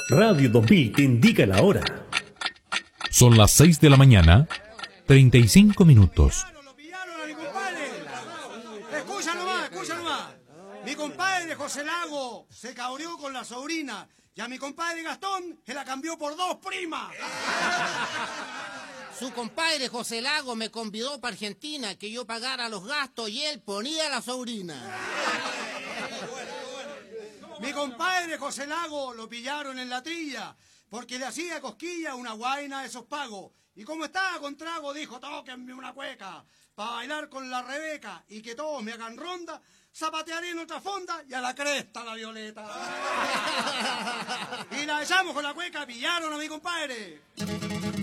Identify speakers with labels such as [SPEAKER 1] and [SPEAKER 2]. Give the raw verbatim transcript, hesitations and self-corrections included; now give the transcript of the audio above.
[SPEAKER 1] Radio dos mil te indica la hora.
[SPEAKER 2] Son las seis de la mañana, treinta y cinco minutos.
[SPEAKER 3] Lo pillaron a mi compadre. Escucha nomás, escucha nomás. Mi compadre José Lago se cabreó con la sobrina y a mi compadre Gastón se la cambió por dos primas.
[SPEAKER 4] Su compadre José Lago me convidó para Argentina que yo pagara los gastos y él ponía a la sobrina.
[SPEAKER 3] Mi compadre José Lago lo pillaron en la trilla porque le hacía cosquilla una guaina de esos pagos. Y como estaba con trago, dijo, tóquenme una cueca para bailar con la Rebeca y que todos me hagan ronda, zapatearé en otra fonda y a la cresta la Violeta. Y la echamos con la cueca, pillaron a mi compadre.